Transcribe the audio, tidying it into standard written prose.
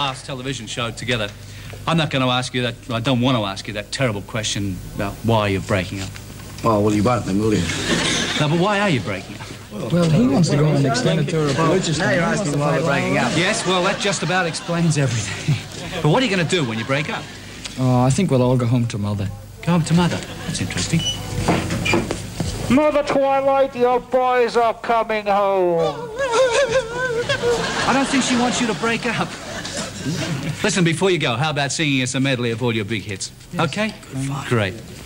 last television show together. I'm not going to ask you that. I don't want to ask you that terrible question about why you're breaking up. Oh, well, you won't then, will you? No, but why are you breaking up? Well, he wants to go on an extended tour of Balochistan. Now you're asking why we're breaking up. Yes, well, that just about explains everything. But what are you going to do when you break up? Oh, I think we'll all go home to Mother. Go home to Mother. That's interesting. Mother Twilight, your boys are coming home. I don't think she wants you to break up. Listen, before you go, how about singing us a medley of all your big hits? Yes. Okay? Great.